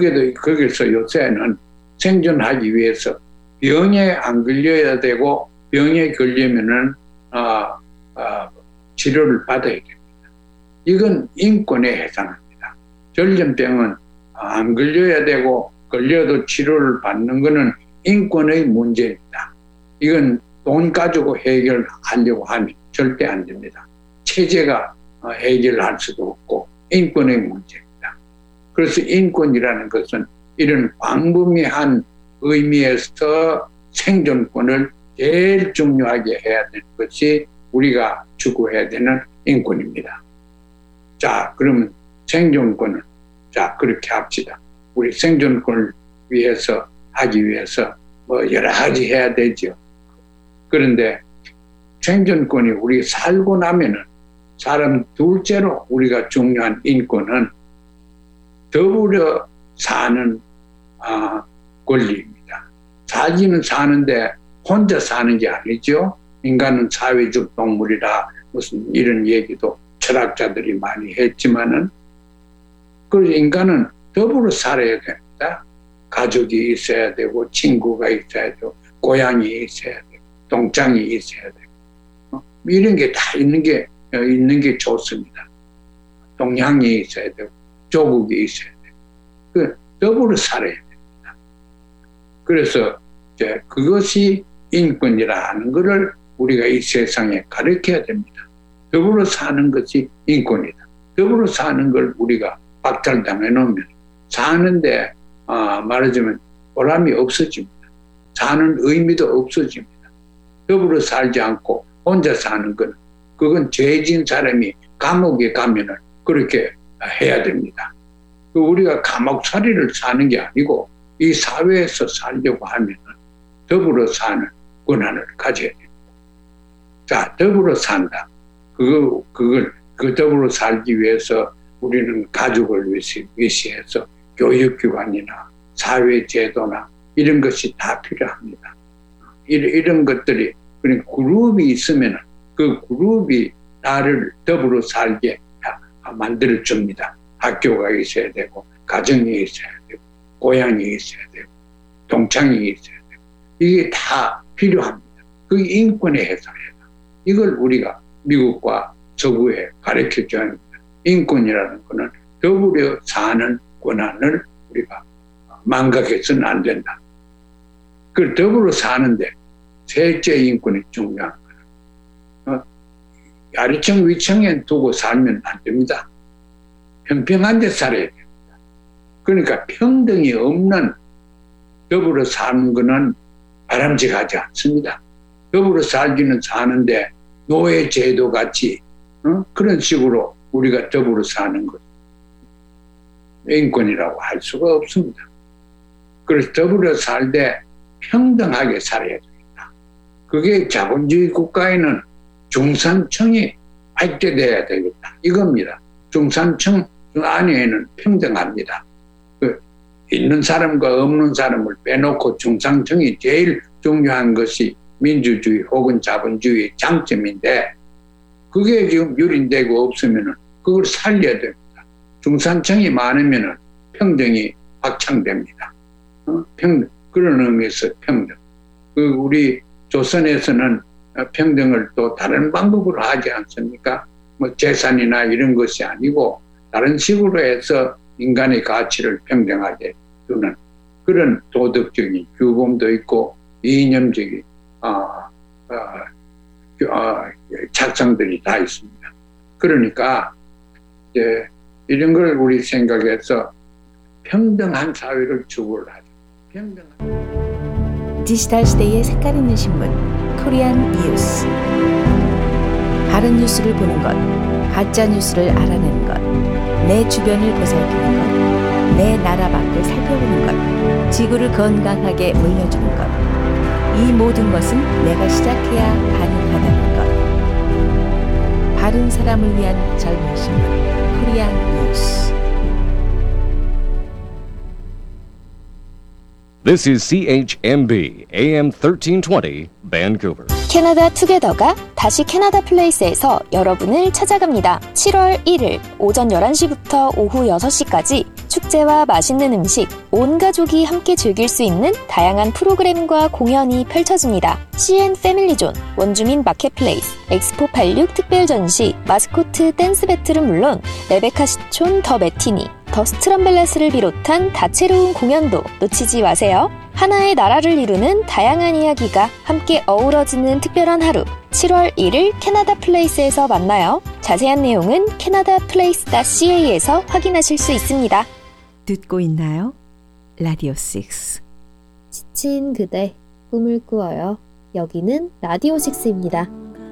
그래도 거기서 요새는 생존하기 위해서 병에 안 걸려야 되고 병에 걸리면은 치료를 받아야 됩니다. 이건 인권에 해당합니다. 전염병은 안 걸려야 되고 걸려도 치료를 받는 것은 인권의 문제입니다. 이건 돈 가지고 해결하려고 하면 절대 안 됩니다. 체제가 해결할 수도 없고 인권의 문제입니다. 그래서 인권이라는 것은 이런 광범위한 의미에서 생존권을 제일 중요하게 해야 되는 것이 우리가 추구해야 되는 인권입니다. 자, 그러면 생존권은 자 그렇게 합시다. 우리 생존권을 위해서 하기 위해서 뭐 여러 가지 해야 되죠. 그런데 생존권이 우리 살고 나면은 사람 둘째로 우리가 중요한 인권은 더불어 사는 권리입니다. 살기는 사는데 혼자 사는 게 아니죠. 인간은 사회적 동물이라 무슨 이런 얘기도 철학자들이 많이 했지만은 그래서 인간은 더불어 살아야 됩니다. 가족이 있어야 되고 친구가 있어야 되고 고향이 있어야 되고 동창이 있어야 되고 이런 게 다 있는 게 좋습니다. 동향이 있어야 되고 조국이 있어야 되고 더불어 살아야 됩니다. 그래서 이제 그것이 인권이라 하는 것을 우리가 이 세상에 가르쳐야 됩니다. 더불어 사는 것이 인권이다. 더불어 사는 걸 우리가 박탈당해 놓으면 사는데 말하자면 보람이 없어집니다. 사는 의미도 없어집니다. 더불어 살지 않고 혼자 사는 건 그건 죄진 사람이 감옥에 가면은 그렇게 해야 됩니다. 우리가 감옥살이를 사는 게 아니고 이 사회에서 살려고 하면은 더불어 사는 권한을 가져야 됩니다. 자, 더불어 산다. 그걸 더불어 살기 위해서 우리는 가족을 위시해서 교육기관이나 사회제도나 이런 것이 다 필요합니다. 이런 것들이 그러니까 그룹이 있으면 그 그룹이 나를 더불어 살게 만들어줍니다. 학교가 있어야 되고 가정이 있어야 되고 고향이 있어야 되고 동창이 있어야 되고 이게 다 필요합니다. 그게 인권에 해당해요. 이걸 우리가 미국과 서구에 가르쳐줘야 합니다. 인권이라는 것은 더불어 사는 권한을 우리가 망각해서는 안 된다. 그 더불어 사는데 셋째 인권이 중요한 거예요. 아래층 위층에 두고 살면 안 됩니다. 평평한 데 살아야 됩니다. 그러니까 평등이 없는 더불어 사는 것은 바람직하지 않습니다. 더불어 살기는 사는데 노예 제도 같이 그런 식으로 우리가 더불어 사는 것 인권이라고 할 수가 없습니다. 그래서 더불어 살되 평등하게 살아야 됩니다. 그게 자본주의 국가에는 중산층이 확대돼야 되겠다. 이겁니다. 중산층 안에는 평등합니다. 있는 사람과 없는 사람을 빼놓고 중산층이 제일 중요한 것이 민주주의 혹은 자본주의의 장점인데 그게 지금 유린되고 없으면 그걸 살려야 됩니다. 중산층이 많으면 평등이 확장됩니다. 그런 의미에서 평등. 우리 조선에서는 평등을 또 다른 방법으로 하지 않습니까? 뭐 재산이나 이런 것이 아니고 다른 식으로 해서 인간의 가치를 평등하게 두는 그런 도덕적인 규범도 있고 이념적인 착상들이 다 있습니다. 그러니까 이제 이런 걸 우리 생각해서 평등한 사회를 추구를 하죠. 디지털 시대의 색깔 있는 신문 코리안 뉴스. 바른 뉴스를 보는 것, 가짜 뉴스를 알아내는 것, 내 주변을 보살피는 것, 내 나라 밖을 살펴보는 것, 지구를 건강하게 물려주는 것. 이 모든 것은 내가 시작해야 가능하다는 것. 바른 사람을 위한 젊은 신문 코리안 뉴스. This is CHMB AM 1320 Vancouver. 캐나다 투게더가 다시 캐나다 플레이스에서 여러분을 찾아갑니다. 7월 1일 오전 11시부터 오후 6시까지 축제와 맛있는 음식, 온 가족이 함께 즐길 수 있는 다양한 프로그램과 공연이 펼쳐집니다. CN 패밀리존, 원주민 마켓플레이스, 엑스포 86 특별 전시, 마스코트 댄스 배틀은 물론 레베카 시촌 더 매티니, 더 스트럼벨레스를 비롯한 다채로운 공연도 놓치지 마세요. 하나의 나라를 이루는 다양한 이야기가 함께 어우러지는 특별한 하루. 7월 1일 캐나다 플레이스에서 만나요. 자세한 내용은 canadaplace.ca에서 확인하실 수 있습니다. 듣고 있나요? 라디오 6. 지친 그대, 꿈을 꾸어요. 여기는 라디오 6입니다.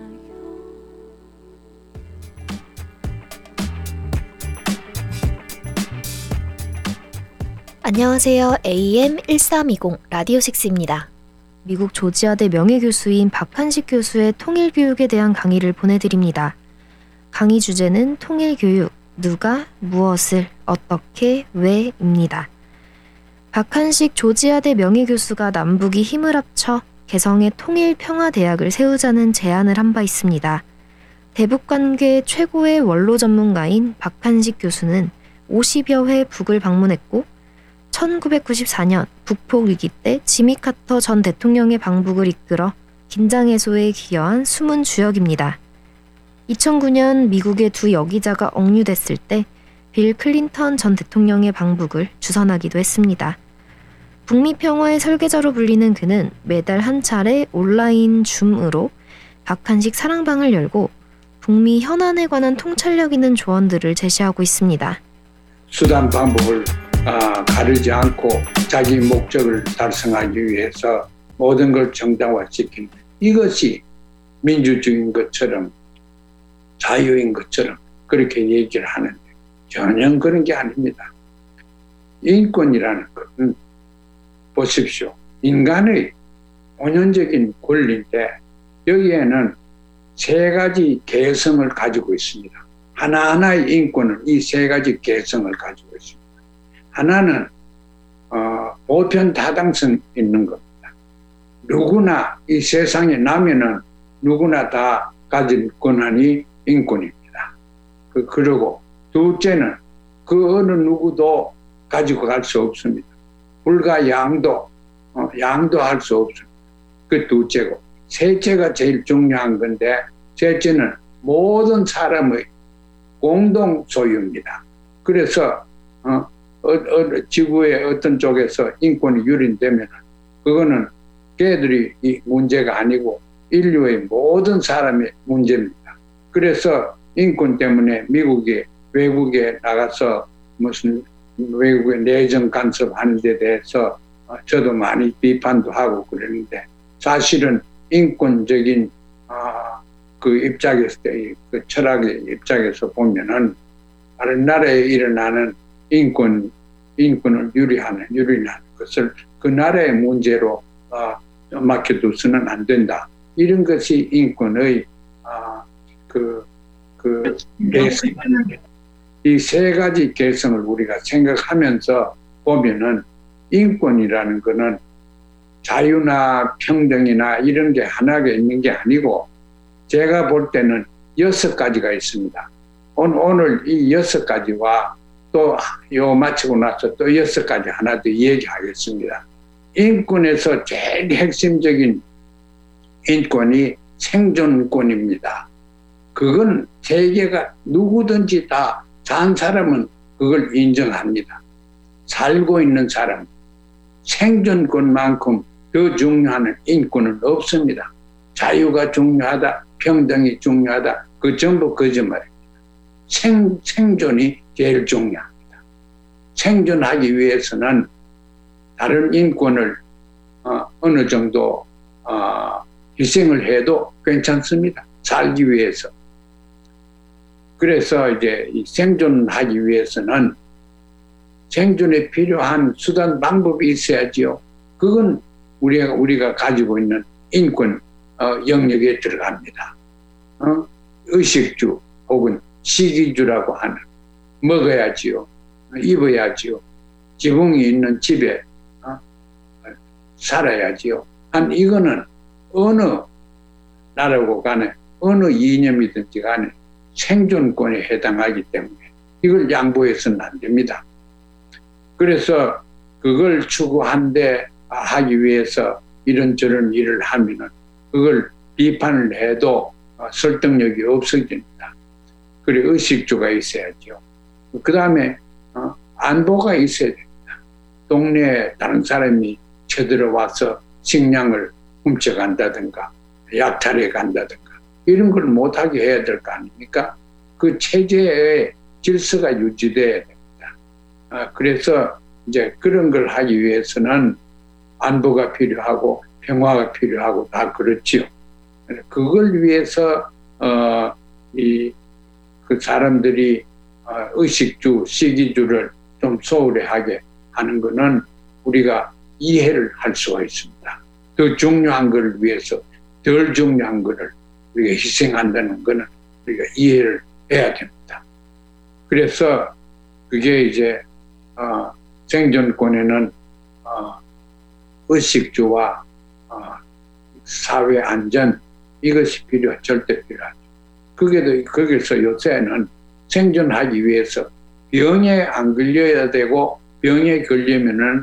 안녕하세요. AM 1320 라디오 6입니다. 미국 조지아대 명예교수인 박한식 교수의 통일교육에 대한 강의를 보내드립니다. 강의 주제는 통일교육, 누가, 무엇을, 어떻게, 왜입니다. 박한식 조지아대 명예교수가 남북이 힘을 합쳐 개성의 통일평화대학을 세우자는 제안을 한 바 있습니다. 대북관계 최고의 원로 전문가인 박한식 교수는 50여 회 북을 방문했고 1994년 북폭 위기 때 지미 카터 전 대통령의 방북을 이끌어 긴장 해소에 기여한 숨은 주역입니다. 2009년 미국의 두 여기자가 억류됐을 때 빌 클린턴 전 대통령의 방북을 주선하기도 했습니다. 북미 평화의 설계자로 불리는 그는 매달 한 차례 온라인 줌으로 박한식 사랑방을 열고 북미 현안에 관한 통찰력 있는 조언들을 제시하고 있습니다. 수단 방법을 가르지 않고 자기 목적을 달성하기 위해서 모든 걸 정당화시키는 이것이 민주주의인 것처럼 자유인 것처럼 그렇게 얘기를 하는데 전혀 그런 게 아닙니다. 인권이라는 것은 보십시오. 인간의 본연적인 권리인데 여기에는 세 가지 개성을 가지고 있습니다. 하나하나의 인권은 이 세 가지 개성을 가지고 있습니다. 하나는 보편다당성 있는 겁니다. 누구나 이 세상에 나면은 누구나 다 가질 권한이 인권입니다. 그리고 둘째는 그 어느 누구도 가지고 갈 수 없습니다. 불과 양도할 수 없습니다. 그 둘째고 셋째가 제일 중요한 건데 셋째는 모든 사람의 공동 소유입니다. 그래서 지구의 어떤 쪽에서 인권이 유린되면 그거는 걔들이 이 문제가 아니고 인류의 모든 사람의 문제입니다. 그래서 인권 때문에 미국이 외국에 나가서 무슨 외국의 내정 간섭하는 데 대해서 저도 많이 비판도 하고 그러는데 사실은 인권적인 그 입장에서 그 철학의 입장에서 보면은 다른 나라에 일어나는 인권을 유린하는 것을 그 나라의 문제로 맡겨두서는 안 된다. 이런 것이 인권의 개성입니다. 이 세 가지 개성을 우리가 생각하면서 보면은 인권이라는 것은 자유나 평등이나 이런 게 하나가 있는 게 아니고 제가 볼 때는 6가지가 있습니다. 오늘 이 6가지와 또 요 마치고 나서 또 6가지 하나 더 얘기하겠습니다. 인권에서 제일 핵심적인 인권이 생존권입니다. 그건 세계가 누구든지 다 산 사람은 그걸 인정합니다. 살고 있는 사람, 생존권만큼 더 중요한 인권은 없습니다. 자유가 중요하다, 평등이 중요하다, 그 전부 거짓말입니다. 생존이 제일 중요합니다. 생존하기 위해서는 다른 인권을 어느 정도 희생을 해도 괜찮습니다. 살기 위해서. 그래서 이제 생존하기 위해서는 생존에 필요한 수단 방법이 있어야지요. 그건 우리가 가지고 있는 인권 영역에 들어갑니다. 의식주 혹은 식이주라고 하는 먹어야지요, 입어야지요, 지붕이 있는 집에 살아야지요. 이거는 어느 나라고 간에 어느 이념이든지 간에 생존권에 해당하기 때문에 이걸 양보해서는 안 됩니다. 그래서 그걸 추구한데 하기 위해서 이런저런 일을 하면은 그걸 비판을 해도 설득력이 없어집니다. 그리고 의식주가 있어야죠. 그 다음에 안보가 있어야 됩니다. 동네에 다른 사람이 쳐들어와서 식량을 훔쳐간다든가 약탈해 간다든가 이런 걸 못하게 해야 될 거 아닙니까? 그 체제의 질서가 유지돼야 됩니다. 그래서 이제 그런 걸 하기 위해서는 안보가 필요하고 평화가 필요하고 다 그렇지요. 그걸 위해서 그 사람들이 의식주, 시기주를 좀 소홀히하게 하는 것은 우리가 이해를 할 수가 있습니다. 더 중요한 걸 위해서 덜 중요한 것을 우리가 희생한다는 것은 우리가 이해를 해야 됩니다. 그래서 그게 이제 생존권에는 의식주와 사회 안전 이것이 절대 필요하죠. 거기서 요새는 생존하기 위해서 병에 안 걸려야 되고 병에 걸리면은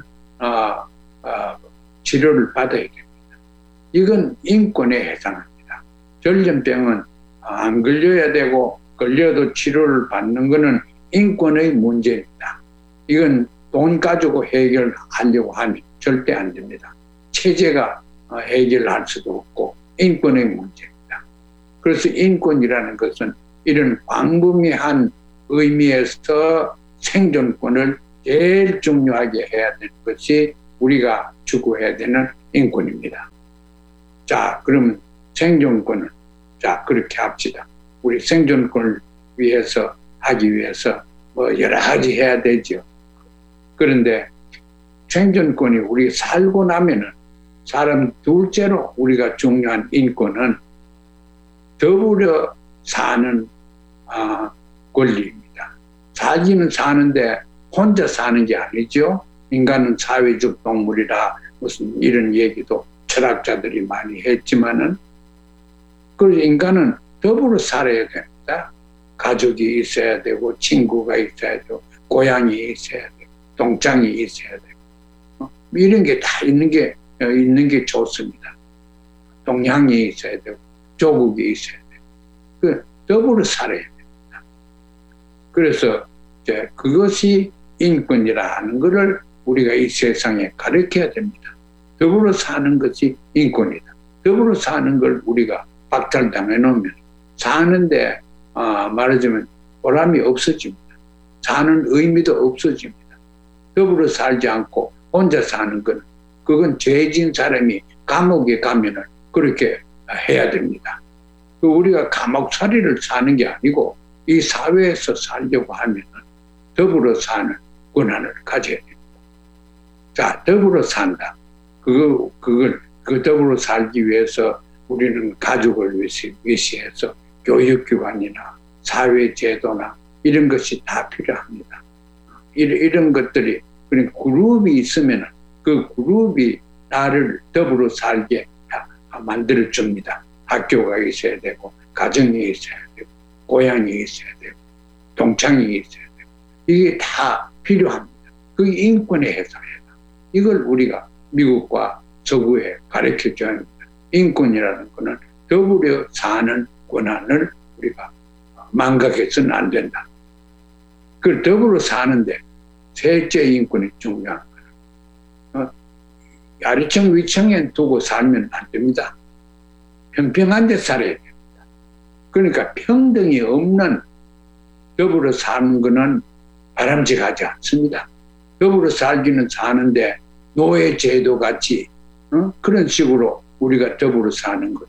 치료를 받아야 됩니다. 이건 인권에 해당합니다. 전염병은 안 걸려야 되고 걸려도 치료를 받는 것은 인권의 문제입니다. 이건 돈 가지고 해결하려고 하면 절대 안 됩니다. 체제가 해결할 수도 없고 인권의 문제입니다. 그래서 인권이라는 것은 이런 광범위한 의미에서 생존권을 제일 중요하게 해야 되는 것이 우리가 추구해야 되는 인권입니다. 자, 그럼 생존권을 그렇게 합시다. 우리 생존권을 하기 위해서 뭐 여러 가지 해야 되죠. 그런데 생존권이 우리 살고 나면은 사람 둘째로 우리가 중요한 인권은 더불어 사는 권리입니다. 살기는 사는데 혼자 사는 게 아니죠. 인간은 사회적 동물이라 무슨 이런 얘기도 철학자들이 많이 했지만은 그 인간은 더불어 살아야 됩니다. 가족이 있어야 되고 친구가 있어야 되고 고향이 있어야 되고 동창이 있어야 되고 이런 게 다 있는 게 좋습니다. 동향이 있어야 되고 조국이 있어야 되고 더불어 살아야 됩니다. 그래서 이제 그것이 인권이라 하는 것을 우리가 이 세상에 가르쳐야 됩니다. 더불어 사는 것이 인권이다. 더불어 사는 걸 우리가 박탈당해 놓으면 사는데 말하자면 보람이 없어집니다. 사는 의미도 없어집니다. 더불어 살지 않고 혼자 사는 건 그건 죄진 사람이 감옥에 가면은 그렇게 해야 됩니다. 우리가 감옥살이를 사는 게 아니고 이 사회에서 살려고 하면은 더불어 사는 권한을 가져야 됩니다. 자, 더불어 산다. 그 더불어 살기 위해서 우리는 가족을 위시해서 교육기관이나 사회제도나 이런 것이 다 필요합니다. 이런 것들이, 그러니까 그룹이 있으면 그 그룹이 나를 더불어 살게 만들어줍니다. 학교가 있어야 되고, 가정이 있어야 되고, 고향이 있어야 되고, 동창이 있어야 되고, 이게 다 필요합니다. 그게 인권에 해당해요. 이걸 우리가 미국과 서구에 가르쳐줘야 합니다. 인권이라는 것은 더불어 사는 권한을 우리가 망각해서는 안 된다. 그 더불어 사는데 셋째 인권이 중요한 거예요. 아래층 위층에 두고 살면 안 됩니다. 평평한 데 살아야 됩니다. 그러니까 평등이 없는 더불어 사는 것은 바람직하지 않습니다. 더불어 살기는 사는데 노예 제도 같이 그런 식으로 우리가 더불어 사는 것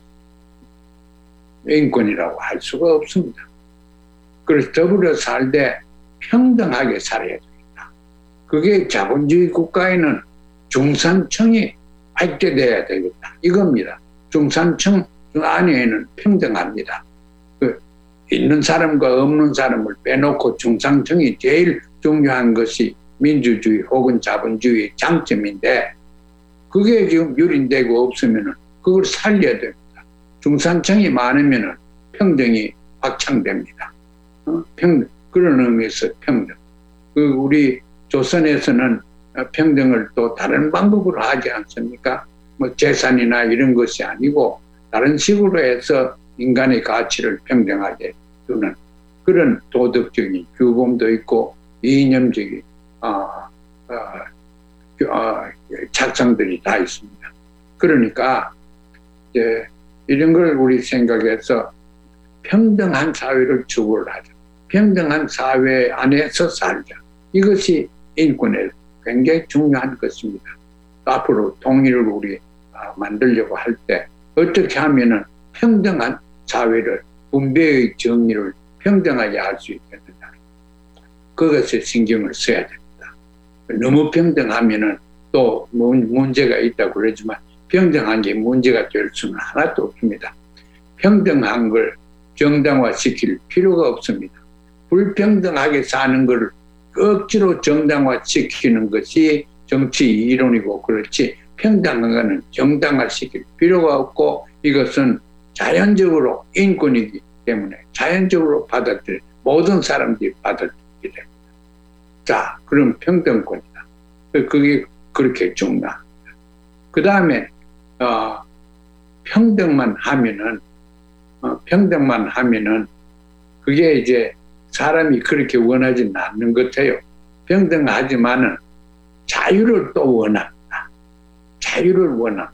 인권이라고 할 수가 없습니다. 그래서 더불어 살되 평등하게 살아야 됩니다. 그게 자본주의 국가에는 중산층이 발달돼야 되겠다. 이겁니다. 중산층 안에는 평등합니다. 있는 사람과 없는 사람을 빼놓고 중산층이 제일 중요한 것이 민주주의 혹은 자본주의의 장점인데 그게 지금 유린되고 없으면 그걸 살려야 됩니다. 중산층이 많으면 평등이 확장됩니다. 평등, 그런 의미에서 평등. 우리 조선에서는 평등을 또 다른 방법으로 하지 않습니까? 뭐 재산이나 이런 것이 아니고 다른 식으로 해서 인간의 가치를 평등하게 두는 그런 도덕적인 규범도 있고 이념적인 착상들이 다 있습니다. 그러니까 이제 이런 걸 우리 생각해서 평등한 사회를 추구를 하자. 평등한 사회 안에서 살자. 이것이 인권의 굉장히 중요한 것입니다. 앞으로 통일을 우리 만들려고 할 때 어떻게 하면은 평등한 사회를 분배의 정의를 평등하게 할 수 있겠느냐. 그것에 신경을 써야 됩니다. 너무 평등하면은 또 문제가 있다고 그러지만 평등한 게 문제가 될 수는 하나도 없습니다. 평등한 걸 정당화시킬 필요가 없습니다. 불평등하게 사는 걸 억지로 정당화시키는 것이 정치 이론이고 그렇지 평등한 것은 정당화시킬 필요가 없고 이것은 자연적으로 인권이기 때문에 자연적으로 모든 사람들이 받아들이게 됩니다. 자, 그럼 평등권이다. 그게 그렇게 중요합니다. 그 다음에 평등만 하면은 그게 이제 사람이 그렇게 원하지는 않는 것 같아요. 평등하지만은 자유를 또 원합니다. 자유를 원합니다.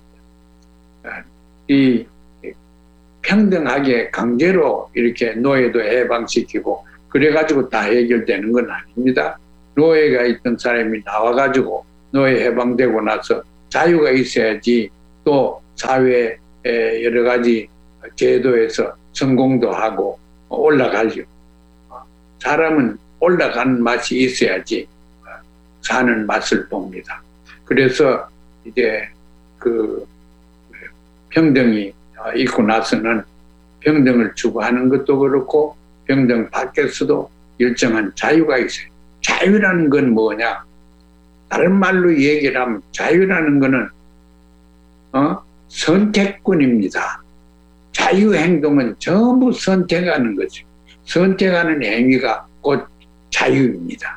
이 평등하게 강제로 이렇게 노예도 해방시키고 그래가지고 다 해결되는 건 아닙니다. 노예가 있던 사람이 나와가지고 노예 해방되고 나서 자유가 있어야지 또 사회에 여러 가지 제도에서 성공도 하고 올라가죠. 사람은 올라가는 맛이 있어야지 사는 맛을 봅니다. 그래서 이제 그 평등이 있고 나서는 평등을 추구하는 것도 그렇고 평등 밖에서도 일정한 자유가 있어요. 자유라는 건 뭐냐? 다른 말로 얘기를 하면 자유라는 거는 선택권입니다. 자유행동은 전부 선택하는 거죠. 선택하는 행위가 곧 자유입니다.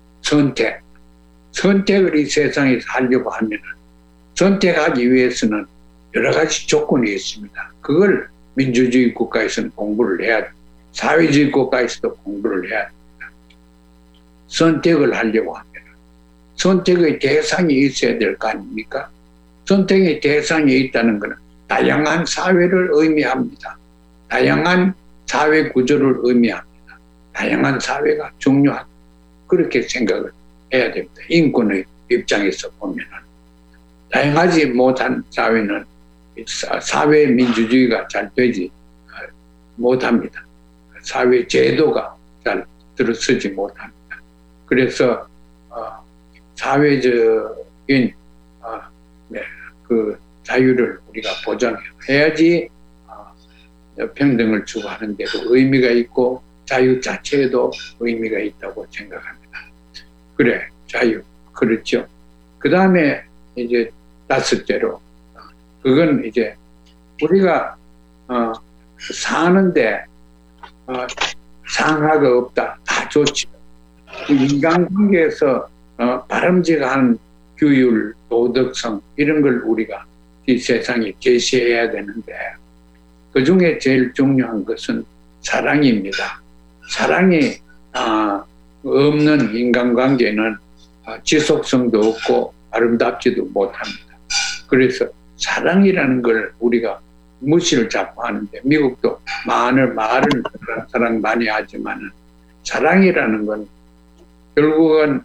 선택을 이 세상에서 하려고 하면 선택하기 위해서는 여러 가지 조건이 있습니다. 그걸 민주주의 국가에서는 공부를 해야 됩니다. 사회주의 국가에서도 공부를 해야 됩니다. 선택을 하려고 하면 선택의 대상이 있어야 될 거 아닙니까? 선택의 대상이 있다는 것은 다양한 사회를 의미합니다. 다양한 사회 구조를 의미합니다. 다양한 사회가 중요하다. 그렇게 생각을 해야 됩니다. 인권의 입장에서 보면은. 다양하지 못한 사회는 사회 민주주의가 잘 되지 못합니다. 사회 제도가 잘 들어서지 못합니다. 그래서 사회적인 그 자유를 우리가 보장해야지 평등을 추구하는 데도 의미가 있고 자유 자체에도 의미가 있다고 생각합니다. 그래, 자유. 그렇죠. 그 다음에 이제 다섯째로 그건 이제 우리가 사는데 상하가 없다. 다 좋죠. 인간관계에서 바람직한 규율, 도덕성 이런 걸 우리가 이 세상에 제시해야 되는데 그 중에 제일 중요한 것은 사랑입니다. 사랑이 없는 인간관계는 지속성도 없고 아름답지도 못합니다. 그래서 사랑이라는 걸 우리가 무시를 자꾸 하는데 미국도 말을 사랑 많이 하지만은 사랑이라는 건 결국은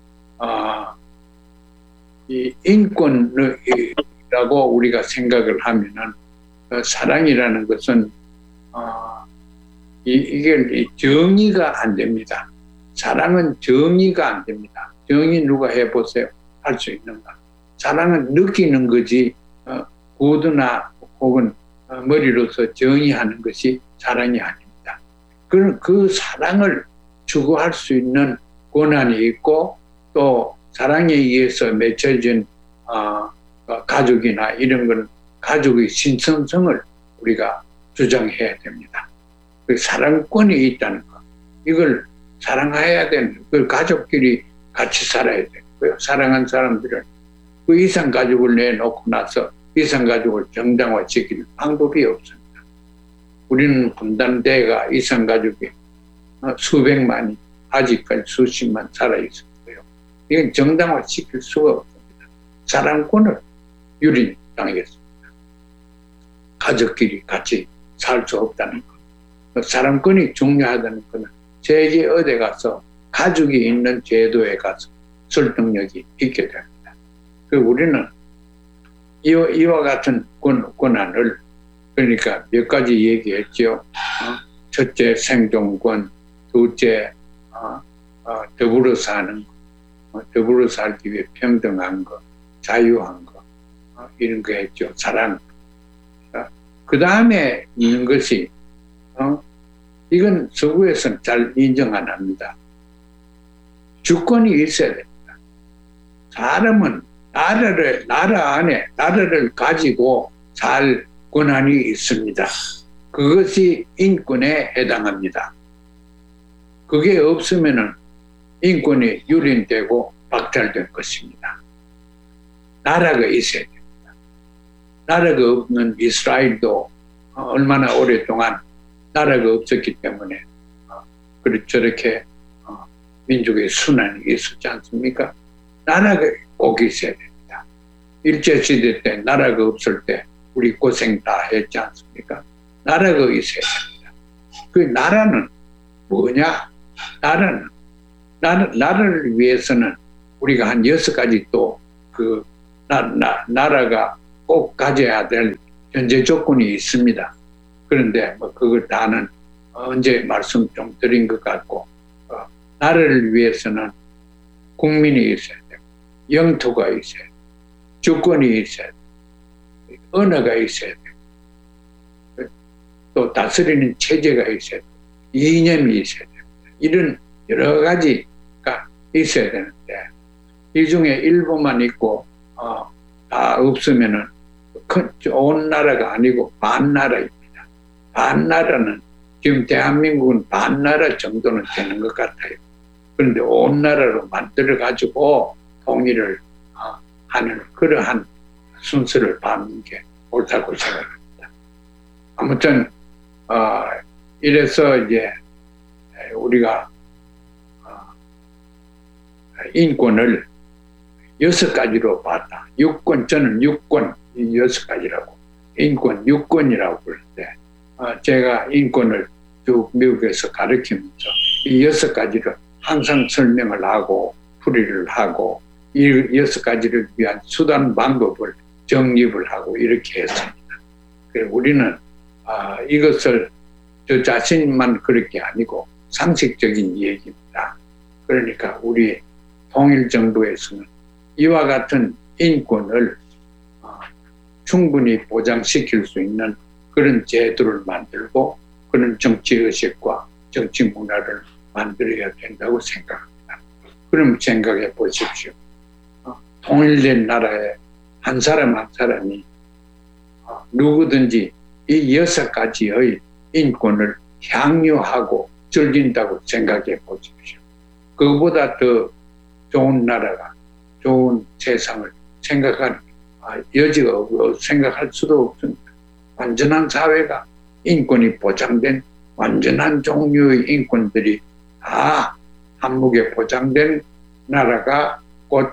이 인권이라고 우리가 생각을 하면은 사랑이라는 것은 이게 정의가 안 됩니다. 사랑은 정의가 안 됩니다. 정의 누가 해보세요? 할 수 있는가? 사랑은 느끼는 거지 구두나 혹은 머리로서 정의하는 것이 사랑이 아닙니다. 그 사랑을 추구할 수 있는 권한이 있고 또 사랑에 의해서 맺혀진 가족이나 이런 건 가족의 신성성을 우리가 주장해야 됩니다. 그 사랑권이 있다는 것, 이걸 사랑해야 되는, 그 가족끼리 같이 살아야 되고요. 사랑하는 사람들은 그 이상 가족을 내놓고 나서 이상 가족을 정당화시킬 방법이 없습니다. 우리는 분단대가 이상 가족이 수백만이 아직까지 수십만 살아있었고요. 이건 정당화시킬 수가 없습니다. 사람권을 유린당했습니다. 가족끼리 같이 살 수 없다는 것. 사람권이 중요하다는 것은 세계 어디 가서 가족이 있는 제도에 가서 설득력이 있게 됩니다. 우리는 이와 같은 권한을 그러니까 몇 가지 얘기했죠. 첫째 생존권, 둘째 더불어 사는 거, 더불어 살기 위해 평등한 거, 자유한 거 이런 거 했죠. 사랑. 그 다음에 있는 것이 이건 서구에서는 잘 인정 안 합니다. 주권이 있어야 됩니다. 사람은 나라 안에 나라를 가지고 살 권한이 있습니다. 그것이 인권에 해당합니다. 그게 없으면은 인권이 유린되고 박탈된 것입니다. 나라가 있어야 됩니다. 나라가 없는 이스라엘도 얼마나 오랫동안 나라가 없었기 때문에 저렇게 민족의 순환이 있었지 않습니까? 나라가 꼭 있어야 됩니다. 일제시대 때 나라가 없을 때 우리 고생 다 했지 않습니까? 나라가 있어야 됩니다. 그 나라는 뭐냐? 나라를 위해서는 우리가 한 6가지 또 나라가 꼭 가져야 될 현재 조건이 있습니다. 그런데 그걸 다는 언제 말씀 좀 드린 것 같고, 나라를 위해서는 국민이 있어야 되고, 영토가 있어야 되고, 주권이 있어야 되고, 언어가 있어야 되고, 또 다스리는 체제가 있어야 되고, 이념이 있어야 되고, 이런 여러 가지가 있어야 되는데, 이 중에 일부만 있고 다 없으면은 좋은 나라가 아니고 반나라입니다. 반나라는 지금 대한민국은 반나라 정도는 되는 것 같아요. 그런데 온 나라로 만들어가지고 통일을 하는 그러한 순서를 밟는 게 옳다고 생각합니다. 아무튼 이래서 이제 우리가 인권을 6가지로 봤다. 저는 6권 6가지라고 인권 6권이라고 그러는데 제가 인권을 쭉 미국에서 가르치면서 이 6가지를 항상 설명을 하고 풀이를 하고 이 6가지를 위한 수단 방법을 정립을 하고 이렇게 했습니다. 우리는 이것을 저 자신만 그럴 게 아니고 상식적인 얘기입니다. 그러니까 우리 통일정부에서는 이와 같은 인권을 충분히 보장시킬 수 있는 그런 제도를 만들고 그런 정치의식과 정치 문화를 만들어야 된다고 생각합니다. 그럼 생각해 보십시오. 통일된 나라에 한 사람 한 사람이 누구든지 이 6가지의 인권을 향유하고 즐긴다고 생각해 보십시오. 그보다 더 좋은 나라가, 좋은 세상을 생각할 여지가 없고 생각할 수도 없습니다. 완전한 사회가 인권이 보장된 완전한 종류의 인권들이 다 한목에 보장된 나라가 곧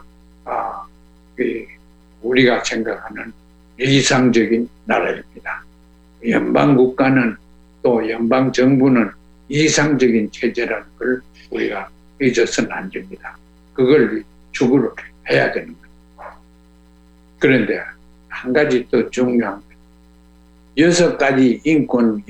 우리가 생각하는 이상적인 나라입니다. 연방국가는 또 연방정부는 이상적인 체제라는 걸 우리가 잊어서는 안 됩니다. 그걸 추구를 해야 되는 겁니다. 그런데 한 가지 또 중요한 것, 6가지 인권